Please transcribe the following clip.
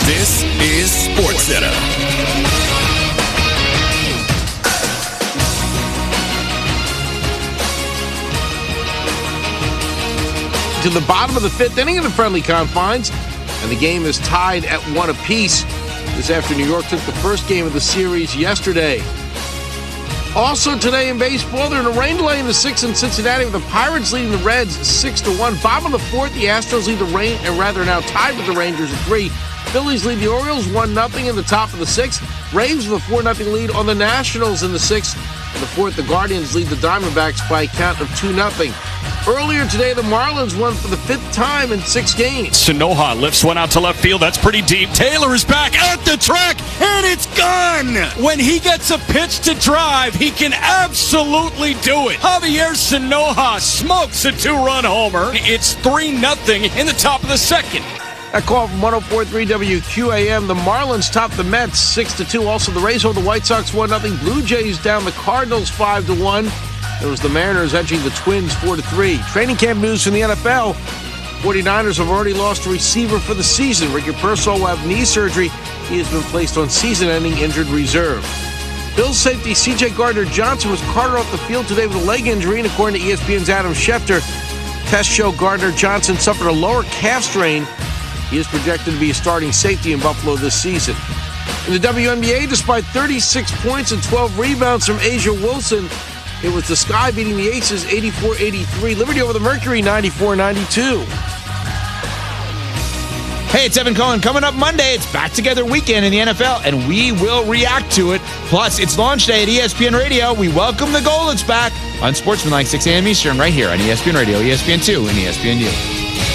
This is SportsCenter. To the bottom of the fifth inning in the friendly confines, and the game is tied at 1 apiece. This after New York took the first game of the series yesterday. Also today in baseball, they're in a rain delay in the sixth in Cincinnati with the Pirates leading the Reds 6-1. Bottom of the fourth, the Astros lead now tied with the Rangers at 3. Phillies lead the Orioles 1-0 in the top of the sixth. Braves with a 4-0 lead on the Nationals in the sixth. In the fourth, the Guardians lead the Diamondbacks by a count of 2-0. Earlier today, the Marlins won for the fifth time in 6 games. Sanoja lifts one out to left field. That's pretty deep. Taylor is back at the track, and it's gone. When he gets a pitch to drive, he can absolutely do it. Javier Sanoja smokes a 2-run homer. It's 3-0 in the top of the second. That call from 104.3 WQAM. The Marlins top the Mets 6-2. Also, the Rays hold the White Sox 1-0. Blue Jays down the Cardinals 5-1. There was the Mariners edging the Twins 4-3. Training camp news from the NFL. 49ers have already lost a receiver for the season. Ricky Pearsall will have knee surgery. He has been placed on season-ending injured reserve. Bills safety C.J. Gardner-Johnson was carted off the field today with a leg injury, and according to ESPN's Adam Schefter, tests show Gardner-Johnson suffered a lower calf strain. He is projected to be a starting safety in Buffalo this season. In the WNBA, despite 36 points and 12 rebounds from Asia Wilson, it was the Sky beating the Aces 84-83. Liberty over the Mercury 94-92. Hey, it's Evan Cohen. Coming up Monday, it's Back Together Weekend in the NFL, and we will react to it. Plus, it's launch day at ESPN Radio. We welcome the Goldens back on Sportsmanlike 6 a.m. Eastern right here on ESPN Radio, ESPN2, and ESPNU.